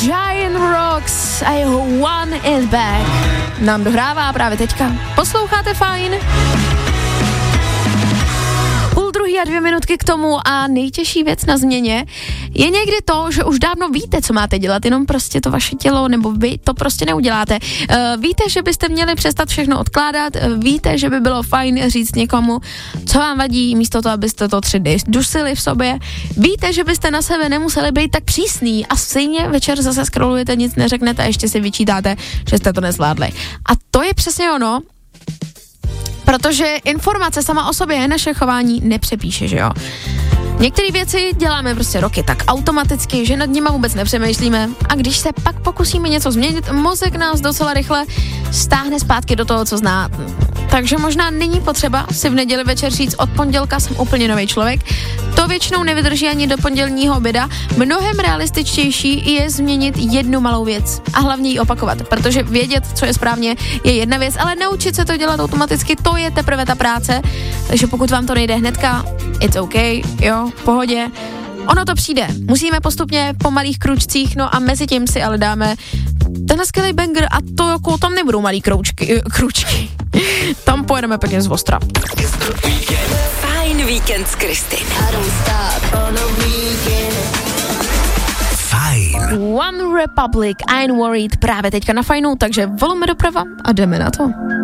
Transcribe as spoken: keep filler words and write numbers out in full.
Giant Rocks a jeho One is Back nám dohrává právě teďka. Posloucháte Fajn? Půl druhý a dvě minutky k tomu a nejtěžší věc na změně je někdy to, že už dávno víte, co máte dělat, jenom prostě to vaše tělo nebo vy to prostě neuděláte. Uh, víte, že byste měli přestat všechno odkládat, uh, víte, že by bylo fajn říct někomu, co vám vadí, místo toho, abyste to tři dny dusili v sobě. Víte, že byste na sebe nemuseli být tak přísný a stejně večer zase scrollujete, nic neřeknete a ještě si vyčítáte, že jste to nezvládli. A to je přesně ono, protože informace sama o sobě naše chování nepřepíše, že jo. Některé věci děláme prostě roky tak automaticky, že nad nima vůbec nepřemýšlíme a když se pak pokusíme něco změnit, mozek nás docela rychle stáhne zpátky do toho, co zná. Takže možná není potřeba si v neděli večer říct, od pondělka jsem úplně nový člověk. To většinou nevydrží ani do pondělního oběda. Mnohem realističtější je změnit jednu malou věc a hlavně ji opakovat, protože vědět, co je správně, je jedna věc, ale naučit se to dělat automaticky, to je teprve ta práce. Takže pokud vám to nejde hnedka, it's okay, jo, v pohodě. Ono to přijde. Musíme postupně po malých kručcích, no a mezi tím si ale dáme ten skvělý banger a to jako tam nebudou malý kroučky, kručky. Tam pojedeme pěkně z ostra. Fajn víkend s Kristýn. Fajn. One Republic, I'm worried právě teďka na Fajnu, takže volíme doprava a jdeme na to.